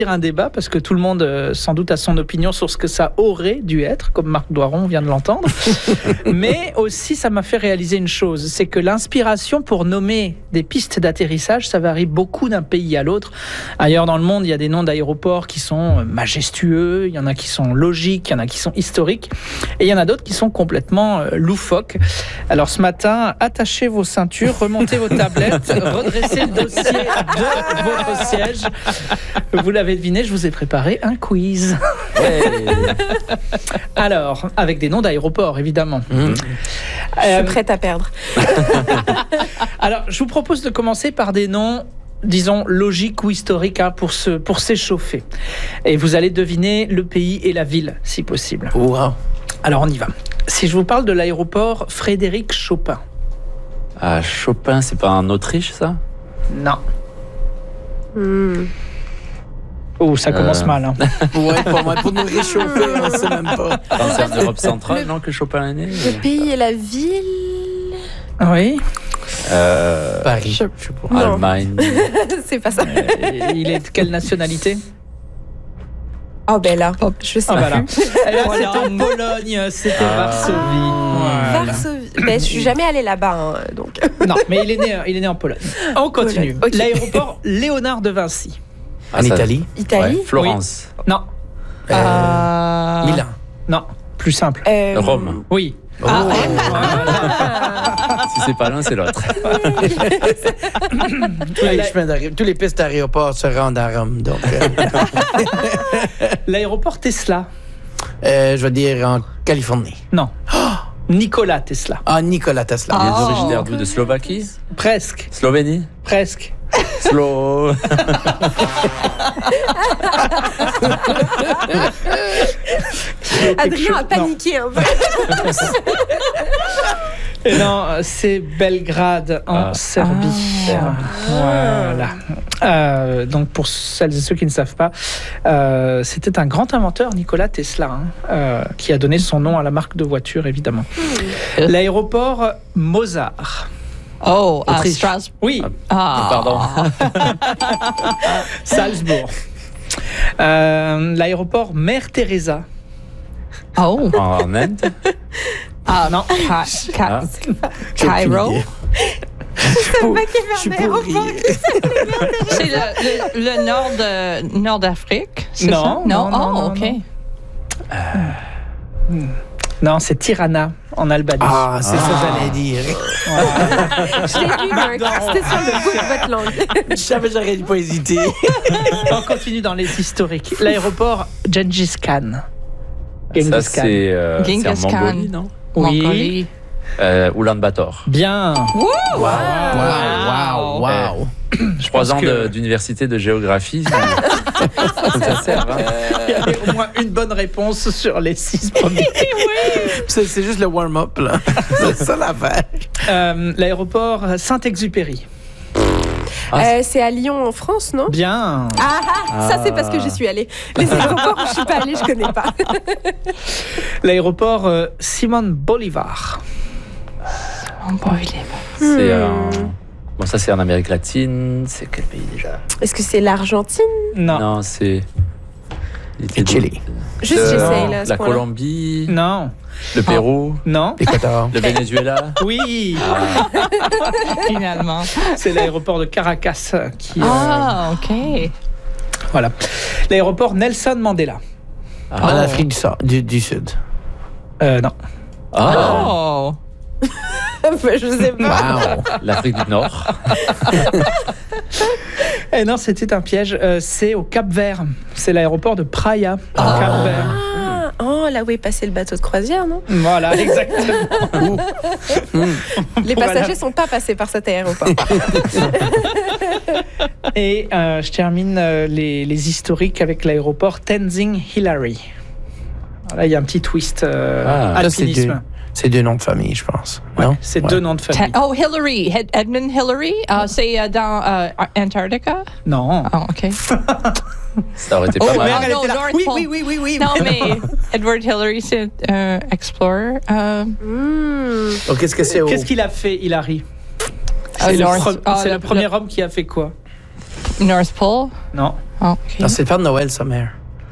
un débat parce que tout le monde sans doute a son opinion sur ce que ça aurait dû être, comme Marc Doiron vient de l'entendre. Mais aussi ça m'a fait réaliser une chose, c'est que l'inspiration pour nommer des pistes d'atterrissage, ça varie beaucoup d'un pays à l'autre. Ailleurs dans le monde, il y a des noms d'aéroports qui sont majestueux, il y en a qui sont logiques, il y en a qui sont historiques et il y en a d'autres qui sont complètement loufoques. Alors ce matin, attachez vos ceintures, remontez vos tablettes, redressez le dossier de votre siège. Vous l'avez deviné, je vous ai préparé un quiz. Ouais. Alors, avec des noms d'aéroports, évidemment. Je suis prête à perdre. Alors, je vous propose de commencer par des noms, disons, logiques ou historiques pour s'échauffer. Et vous allez deviner le pays et la ville, si possible. Wow. Alors, on y va. Si je vous parle de l'aéroport Frédéric Chopin. Ah, Chopin, c'est pas en Autriche, ça? Non. Oh, ça commence mal. Hein. Ouais, pour nous réchauffer, on ne sait même pas. C'est en Europe centrale, non, que Chopin est né? Le pays et la ville. Oui. Paris, je sais pas. Non. Allemagne. C'est pas ça. Il est de quelle nationalité? Oh ben là, je sais Ah, pas. voilà. Eh bien, c'est en Pologne, c'était Varsovie. Voilà. Varsovie. Ben, je suis jamais allée là-bas, hein, donc. Non, mais il est né en Pologne. On continue. Ok. L'aéroport Léonard de Vinci. En Italie? Italie. Ouais, Florence. Non, Milan. non, plus simple. Rome. Oui. Oh. Si c'est pas l'un, c'est l'autre. Tous les pistes d'aéroport se rendent à Rome. Donc, L'aéroport Tesla. je vais dire en Californie. Non. Nikola Tesla. Ah, Nikola Tesla. Il est originaire d'où? De Slovaquie? Presque. Slovénie? Presque. Adrien a paniqué un peu. Et non, c'est Belgrade en Serbie. Voilà. Donc pour celles et ceux qui ne savent pas, c'était un grand inventeur, Nikola Tesla, qui a donné son nom à la marque de voiture, évidemment. L'aéroport Mozart. Oh, à Autriche. Strasbourg. Oui, Pardon. Salzbourg. L'aéroport Mère Teresa. Oh, En Inde? Non. Cairo. Je suis pourri. C'est le nord d'Afrique, c'est Non, ça? non, Oh, non, OK. Non, c'est Tirana, en Albanie. Ah, c'est ça que j'allais dire. Je l'ai vu, Marc. C'était sur le bout de votre langue. Je savais que j'aurais pas hésité. On continue dans les historiques. L'aéroport Gengis Khan. Ça, c'est en Genghis Khan. Mongolie, non? Oui. Mongolie. Ulaanbaatar. Bien. Wow. 3 ans que- d'université de géographie. Ça sert, hein? Il y avait au moins une bonne réponse sur les 6 premiers. C'est juste le warm-up, là. C'est ça l'affaire. L'aéroport Saint-Exupéry. C'est à Lyon, en France, non? Bien. Ça, c'est parce que j'y suis allée. Les aéroports où je suis pas allée, je connais pas. L'aéroport Simon Bolivar. C'est bon, ça, c'est en Amérique latine. C'est quel pays déjà? Est-ce que c'est l'Argentine? Non. Non, c'est. Le Chili. Juste, j'essaye, là, à ce La point-là. Colombie. Non. Le Pérou. Non. L'Équateur. Le Venezuela. Oui. Finalement. C'est l'aéroport de Caracas qui. Ah, OK. Voilà. L'aéroport Nelson Mandela. En Afrique du Sud. Non. Oh. Je sais pas. Wow. L'Afrique du Nord. Eh non, c'était un piège. C'est au Cap-Vert. C'est l'aéroport de Praia, au Cap-Vert. Oh, là où est passé le bateau de croisière, non? Voilà, exactement. Les passagers sont pas passés par cet aéroport. Et je termine les historiques avec l'aéroport Tenzing Hillary. Là, il y a un petit twist alpinisme. C'est 2 noms de famille, je pense. Non? C'est 2 noms de famille. Oh, Hillary. Edmund Hillary. C'est dans Antarctica? Non. Oh, OK. Ça aurait été pas mal. Elle non, était là. North Oui, Pole. oui, oui, oui, oui. Non, mais Edward Hillary, c'est un explorer. Donc, qu'est-ce que c'est au... Qu'est-ce qu'il a fait, Hillary? Ah, C'est North- le premier homme qui a fait quoi? North Pole. Non. OK. Non, c'est le Père Noël, sa mère.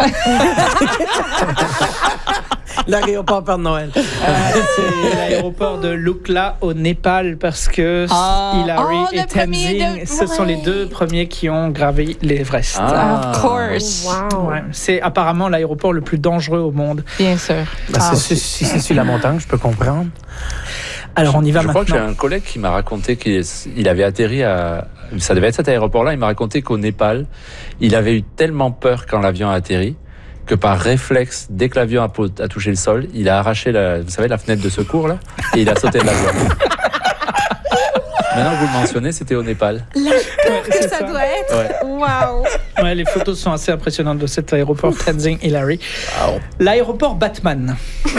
L'aéroport Père Noël. C'est l'aéroport de Lukla au Népal parce que Hillary et le premier Tenzing, de- ce sont les deux premiers qui ont gravi l'Everest. Ah. Of course. Wow. Ouais, c'est apparemment l'aéroport le plus dangereux au monde. Bien sûr. Si c'est sur la montagne, je peux comprendre. Alors on y va Je crois que j'ai maintenant. un collègue qui m'a raconté qu'il avait atterri à... Ça devait être cet aéroport-là. Il m'a raconté qu'au Népal, il avait eu tellement peur quand l'avion a atterri que par réflexe, dès que l'avion a touché le sol, il a arraché vous savez, la fenêtre de secours là, et il a sauté de l'avion. Maintenant que vous le mentionnez, c'était au Népal. Que ça doit être. Ouais. Waouh. Ouais, les photos sont assez impressionnantes de cet aéroport Tenzing Hillary. L'aéroport Batman.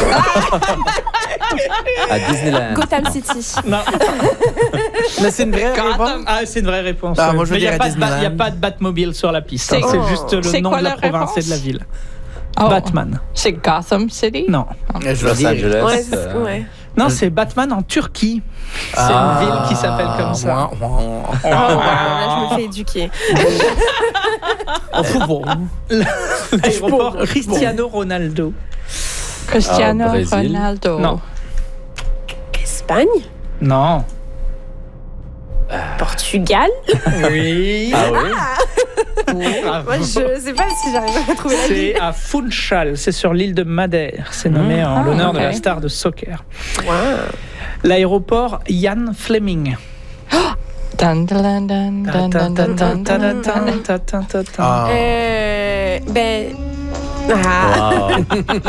À Disneyland. Gotham City. Non. Mais c'est une vraie réponse. Ah, c'est une vraie réponse. Ah, moi, je veux mais il dire à n'y a Disneyland. pas de Batmobile sur la piste. C'est- C'est Oh. juste le C'est nom quoi de la la province et réponse? de la ville. Oh, Batman. c'est Gotham City? Non. Je veux Los dire. Angeles. Ouais, ouais. Non, c'est Batman en Turquie. C'est une ville qui s'appelle comme ça. Oh, wow, là, je me fais éduquer. En football. L'aéroport Cristiano Ronaldo. Cristiano Ah, Brésil. Ronaldo. Non. Espagne. Non. Portugal. Oui. Ah oui? Bravo. Moi, je sais pas si j'arrive à trouver la ville. C'est à Funchal, c'est sur l'île de Madère. C'est nommé en Ah, l'honneur de ok. la star de soccer. Wow. L'aéroport Ian Fleming. Dun, dun, dun, dun, dun, dun, dun, dun, dun. Ah. Ben. Ah. Wow.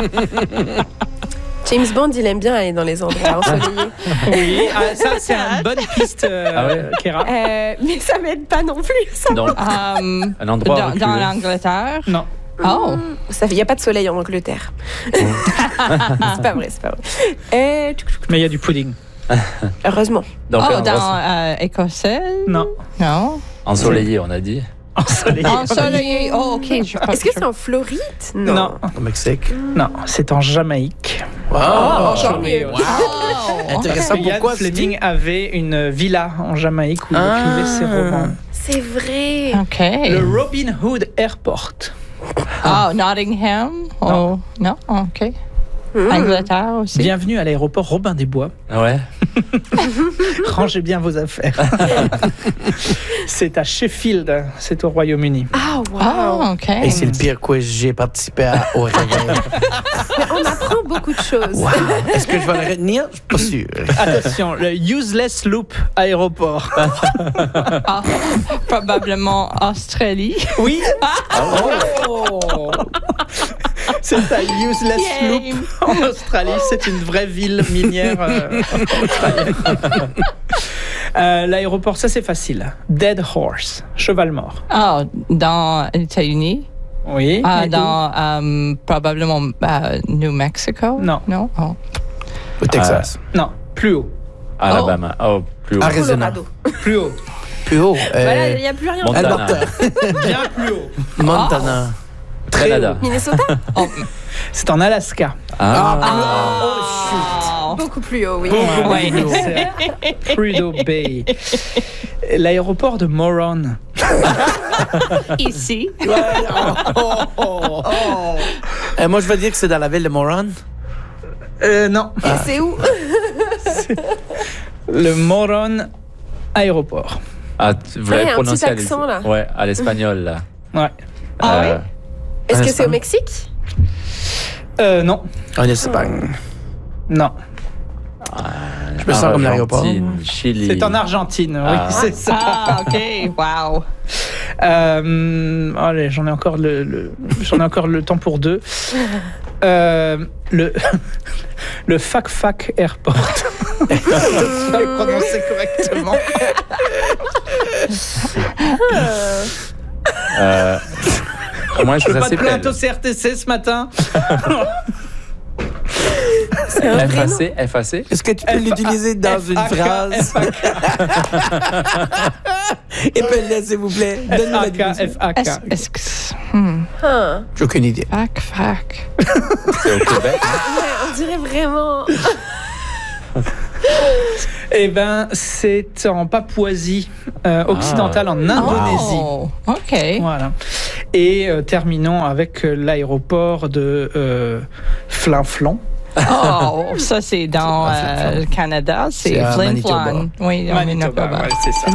James Bond, il aime bien aller dans les endroits ensoleillés. Oui, ça c'est une bonne piste, Ah ouais. Kéra. Mais ça m'aide pas non plus. Ça. Donc, Um, un endroit dans reculé. l'Angleterre? Non. Oh. Il n'y a pas de soleil en Angleterre. C'est pas vrai, c'est pas vrai. Mais il y a du pudding. Heureusement. Donc, Oh, un endroit dans Écossais? Non. Non. ensoleillé, on a dit. Ensoleillé. Ensoleillé. Oh, OK. Est-ce que c'est en Floride? Non. Au Mexique. Non, c'est en Jamaïque. Encore mieux. Oh, Intéressant. Ian Pourquoi Fleming avait une villa en Jamaïque où il écrivait ses romans. C'est vrai. OK. Le Robin Hood Airport. Oh, Nottingham? Oh, non? OK. Angleterre aussi? Bienvenue à l'aéroport Robin des Bois. Ouais. Rangez bien vos affaires. C'est à Sheffield, c'est au Royaume-Uni. Ah, wow. Ah, OK. Et c'est le pire quiz j'ai participé au réveil. Mais on apprend beaucoup de choses. Wow. Est-ce que je vais le retenir? Je suis pas sûr. Attention, le Useless Loop aéroport. Ah, probablement Australie. Oui. Oh. C'est à Useless Yay. Loop en Australie. C'est une vraie ville minière australienne. L'aéroport, ça c'est facile. Dead Horse, cheval mort. Ah, dans les États-Unis? Oui. Ah, mais dans probablement New Mexico? Non. Non? Oh. Au Texas. où? Non, plus haut. Alabama. Oh, plus haut. Arizona. Colorado. Plus haut. Plus haut. Voilà, il n'y a plus rien. Montana. Alberta. Bien plus haut. Montana. Canada. Minnesota? Oh. C'est en Alaska. Oh. Beaucoup plus haut, oui. Ouais, c'est à Prudhoe Bay. L'aéroport de Moron. Ici? Moi, je vais dire que c'est dans la ville de Moron. Non, Et c'est où? le Moron aéroport. Ah, vous l'avez Ouais, un prononcé petit accent, là. Ouais, à l'espagnol, là. Ouais. Ah Euh, Est-ce que c'est Espagne. au Mexique? Non, En Espagne. non. Je me sens comme l'aéroport. Argentine, Chili. C'est en Argentine, oui, Ah. c'est ça. Ah, OK. Wow. Allez, j'en ai encore le temps pour deux. Le le Fac Airport. Je vais le prononcer correctement. Comment est-ce Je que veux ça pas de plainte au s'appelle? CRTC ce matin. C'est un vrai nom. FAC? Est-ce que tu peux l'utiliser dans une phrase? Épelle-le, s'il vous plaît. Donne-nous la définition. FAK. Est-ce que... Ah. J'ai aucune idée. Fac. C'est au Québec. Ouais, on dirait vraiment. Eh ben, c'est en Papouasie occidentale, en Indonésie. Oh, OK. Voilà. Et terminons avec l'aéroport de Flin-Flon. Oh, ça c'est dans le Canada, c'est à Flin Manitoba. Flon. Oui, dans Manitoba, Manitoba. ouais, c'est ça.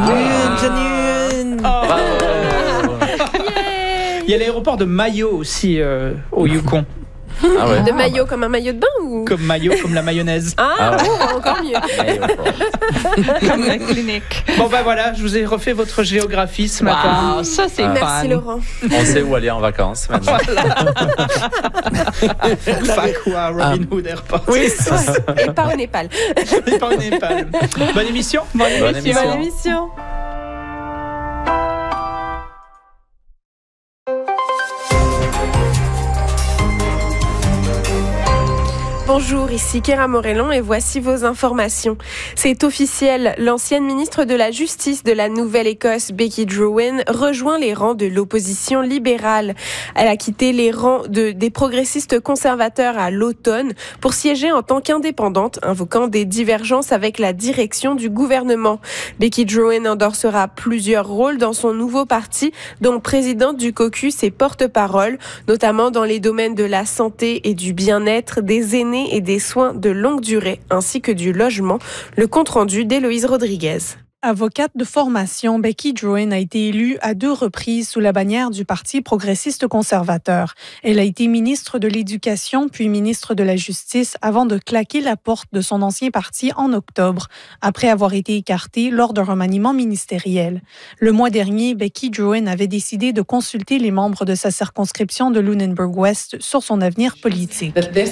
Il y a l'aéroport de Mayo aussi au Yukon. Ah ouais. De maillot comme un maillot de bain ou Comme Mayo, comme la mayonnaise. Ah, oh, encore mieux. Comme la clinique. Bon ben voilà, je vous ai refait votre géographie ce matin. Wow, ça c'est Merci fun. Laurent. On sait où aller en vacances maintenant. Fakwa, Robin Hood Airport. Oui, et pas au Népal. Et pas au Népal. Bonne émission. Bonne émission. Bonne émission. Bonjour, ici Kéra Morellon et voici vos informations. C'est officiel, l'ancienne ministre de la Justice de la Nouvelle-Écosse, Becky Drouin, rejoint les rangs de l'opposition libérale. Elle a quitté les rangs des progressistes conservateurs à l'automne pour siéger en tant qu'indépendante, invoquant des divergences avec la direction du gouvernement. Becky Drouin endorsera plusieurs rôles dans son nouveau parti, dont présidente du caucus et porte-parole, notamment dans les domaines de la santé et du bien-être, des aînés et des soins de longue durée, ainsi que du logement. Le compte-rendu d'Héloïse Rodriguez. Avocate de formation, Becky Drouin a été élue à 2 reprises sous la bannière du Parti progressiste conservateur. Elle a été ministre de l'Éducation puis ministre de la Justice avant de claquer la porte de son ancien parti en octobre, après avoir été écartée lors d'un remaniement ministériel. Le mois dernier, Becky Drouin avait décidé de consulter les membres de sa circonscription de Lunenburg-Ouest sur son avenir politique.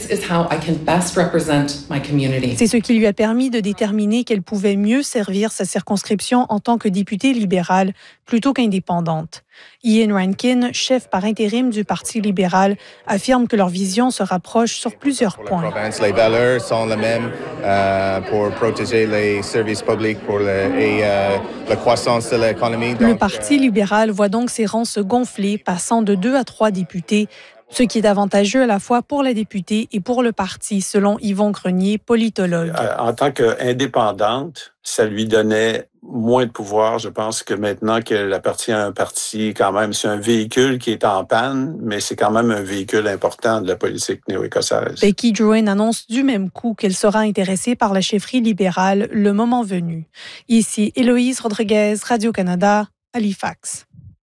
C'est ce qui lui a permis de déterminer qu'elle pouvait mieux servir sa circonscription en tant que députée libérale plutôt qu'indépendante. Ian Rankin, chef par intérim du Parti libéral, affirme que leur vision se rapproche sur plusieurs points. Les valeurs sont les mêmes pour protéger les services publics et la croissance de l'économie. Le Parti libéral voit donc ses rangs se gonfler, passant de 2 à 3 députés, ce qui est avantageux à la fois pour la députée et pour le parti, selon Yvon Grenier, politologue. En tant qu'indépendante, ça lui donnait moins de pouvoir. Je pense que maintenant qu'elle appartient à un parti, quand même, c'est un véhicule qui est en panne, mais c'est quand même un véhicule important de la politique néo-écossaise. Becky Drouin annonce du même coup qu'elle sera intéressée par la chefferie libérale le moment venu. Ici, Héloïse Rodriguez, Radio-Canada, Halifax.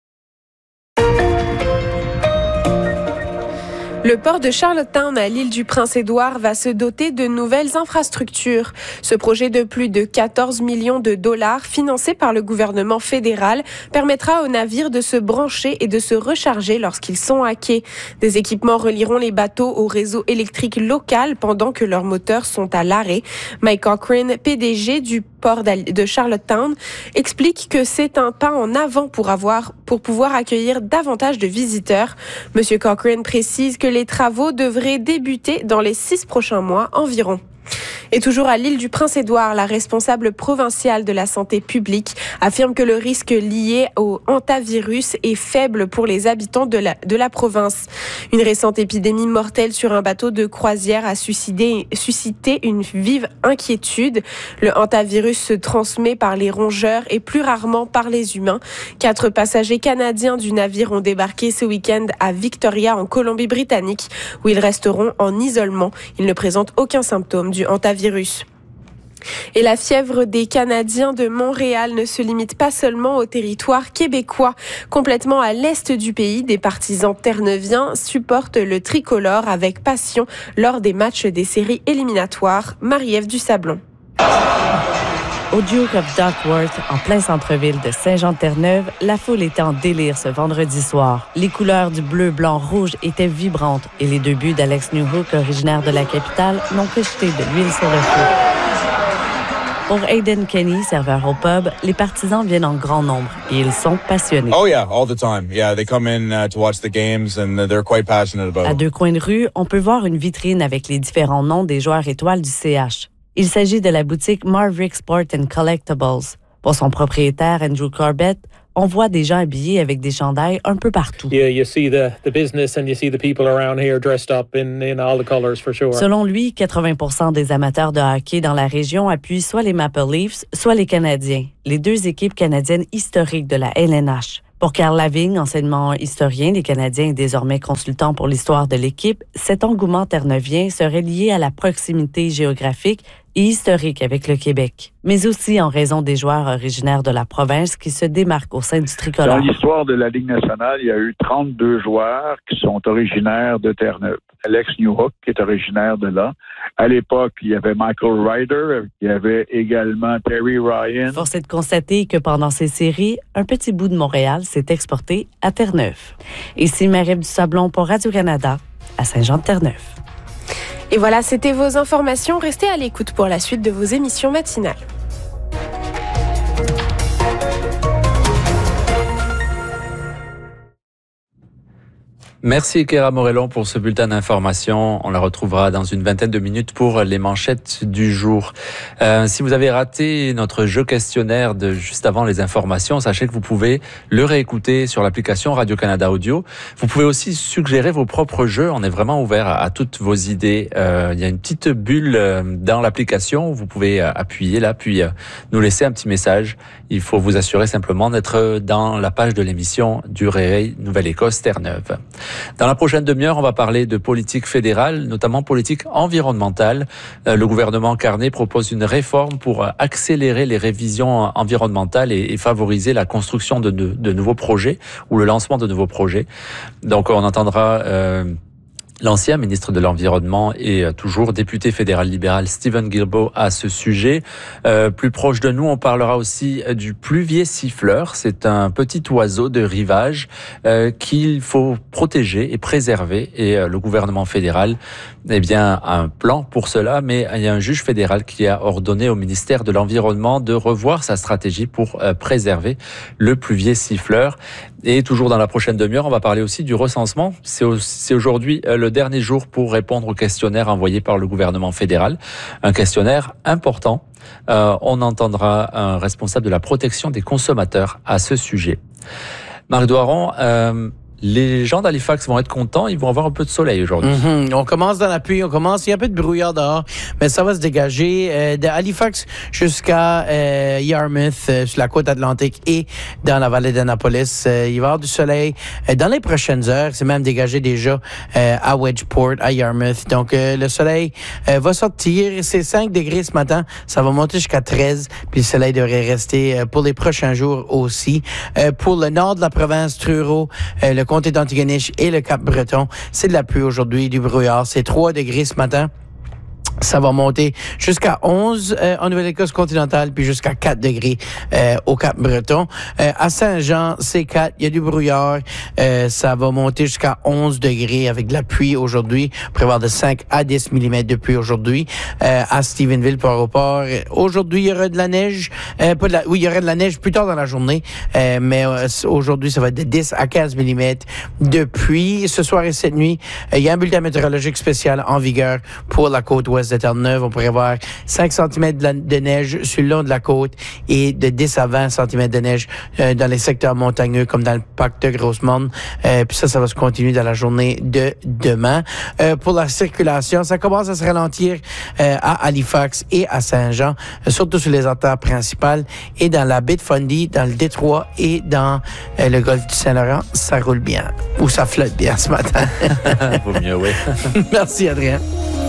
Le port de Charlottetown à l'île du Prince-Édouard va se doter de nouvelles infrastructures. Ce projet de plus de 14 millions de dollars, financé par le gouvernement fédéral, permettra aux navires de se brancher et de se recharger lorsqu'ils sont à quai. Des équipements relieront les bateaux au réseau électrique local pendant que leurs moteurs sont à l'arrêt. Mike Cochrane, PDG du port de Charlottetown, explique que c'est un pas en avant pour pouvoir accueillir davantage de visiteurs. Monsieur Cochrane précise que les travaux devraient débuter dans les 6 prochains mois environ. Et toujours à l'île du Prince-Édouard, la responsable provinciale de la santé publique affirme que le risque lié au hantavirus est faible pour les habitants de la province. Une récente épidémie mortelle sur un bateau de croisière a suscité une vive inquiétude. Le hantavirus se transmet par les rongeurs et plus rarement par les humains. 4 passagers canadiens du navire ont débarqué ce week-end à Victoria en Colombie-Britannique où ils resteront en isolement. Ils ne présentent aucun symptôme du hantavirus. Et la fièvre des Canadiens de Montréal ne se limite pas seulement au territoire québécois. Complètement à l'est du pays, des partisans terre-neuviens supportent le tricolore avec passion lors des matchs des séries éliminatoires. Marie-Ève Dusablon. Au Duke of Duckworth, en plein centre-ville de Saint-Jean-de-Terre-Neuve, la foule était en délire ce vendredi soir. Les couleurs du bleu, blanc, rouge étaient vibrantes et les 2 buts d'Alex Newhook, originaire de la capitale, n'ont que jeté de l'huile sur le feu. Pour Aidan Kenny, serveur au pub, les partisans viennent en grand nombre et ils sont passionnés. Oh yeah, all the time. Yeah, they come in to watch the games and they're quite passionate about it. À 2 coins de rue, on peut voir une vitrine avec les différents noms des joueurs étoiles du CH. Il s'agit de la boutique Marvrick Sport and Collectibles. Pour son propriétaire, Andrew Corbett, on voit des gens habillés avec des chandails un peu partout. Yeah, you see the business and you see the people around here dressed up in all the colors for sure. Selon lui, 80% des amateurs de hockey dans la région appuient soit les Maple Leafs, soit les Canadiens, les 2 équipes canadiennes historiques de la LNH. Pour Carl Lavigne, enseignement historien, les Canadiens et désormais consultant pour l'histoire de l'équipe, cet engouement terre-neuvien serait lié à la proximité géographique et historique avec le Québec, mais aussi en raison des joueurs originaires de la province qui se démarquent au sein du tricolore. Dans l'histoire de la Ligue nationale, il y a eu 32 joueurs qui sont originaires de Terre-Neuve. Alex Newhook, qui est originaire de là. À l'époque, il y avait Michael Ryder, il y avait également Terry Ryan. Force est de constater que pendant ces séries, un petit bout de Montréal s'est exporté à Terre-Neuve. Ici Marie-Ève Dusablon pour Radio-Canada, à Saint-Jean-de-Terre-Neuve. Et voilà, c'était vos informations. Restez à l'écoute pour la suite de vos émissions matinales. Merci Kéra Morellon pour ce bulletin d'information. On la retrouvera dans une vingtaine de minutes pour les manchettes du jour. Si vous avez raté notre jeu questionnaire de juste avant les informations, sachez que vous pouvez le réécouter sur l'application Radio-Canada Audio. Vous pouvez aussi suggérer vos propres jeux. On est vraiment ouvert à toutes vos idées. Il y a une petite bulle dans l'application. Vous pouvez appuyer là, puis nous laisser un petit message. Il faut vous assurer simplement d'être dans la page de l'émission du Réveil Nouvelle-Écosse Terre-Neuve. Dans la prochaine demi-heure, on va parler de politique fédérale, notamment politique environnementale. Le gouvernement Carney propose une réforme pour accélérer les révisions environnementales et favoriser la construction de nouveaux projets ou le lancement de nouveaux projets. Donc, on entendra l'ancien ministre de l'Environnement et toujours député fédéral libéral Stephen Guilbeault à ce sujet. Plus proche de nous, on parlera aussi du pluvier siffleur. C'est un petit oiseau de rivage qu'il faut protéger et préserver. Et le gouvernement fédéral a un plan pour cela, mais il y a un juge fédéral qui a ordonné au ministère de l'Environnement de revoir sa stratégie pour préserver le pluvier siffleur. Et toujours dans la prochaine demi-heure, on va parler aussi du recensement. C'est aujourd'hui le dernier jour pour répondre au questionnaire envoyé par le gouvernement fédéral. Un questionnaire important. On entendra un responsable de la protection des consommateurs à ce sujet. Marc Doiron, les gens d'Halifax vont être contents, ils vont avoir un peu de soleil aujourd'hui. On commence dans la pluie, il y a un peu de brouillard dehors, mais ça va se dégager. De Halifax jusqu'à Yarmouth, sur la côte atlantique et dans la vallée d'Annapolis, il va y avoir du soleil. Dans les prochaines heures, c'est même dégagé déjà à Wedgeport, à Yarmouth. Donc, le soleil va sortir. C'est 5 degrés ce matin, ça va monter jusqu'à 13, puis le soleil devrait rester pour les prochains jours aussi. Pour le nord de la province, Truro, le comté d'Antigonish et le Cap-Breton, c'est de la pluie aujourd'hui, du brouillard. C'est 3 degrés ce matin. Ça va monter jusqu'à 11 en Nouvelle-Écosse continentale, puis jusqu'à 4 degrés au Cap-Breton. À Saint-Jean, c'est 4, il y a du brouillard. Ça va monter jusqu'à 11 degrés avec de la pluie aujourd'hui. On prévoit de 5 à 10 mm de pluie aujourd'hui. À Stephenville, Port-au-Port, aujourd'hui, il y aura de la neige. Il y aura de la neige plus tard dans la journée, mais aujourd'hui, ça va être de 10 à 15 mm de pluie. Ce soir et cette nuit, il y a un bulletin météorologique spécial en vigueur pour la côte ouest de Terre-Neuve. On pourrait voir 5 cm de neige sur le long de la côte et de 10 à 20 cm de neige dans les secteurs montagneux comme dans le parc de Grosse-Morne. Puis ça va se continuer dans la journée de demain. Pour la circulation, ça commence à se ralentir à Halifax et à Saint-Jean, surtout sur les artères principales et dans la baie de Fundy, dans le Détroit et dans le golfe du Saint-Laurent. Ça roule bien ou ça flotte bien ce matin. Vaut mieux, oui. Merci, Adrien.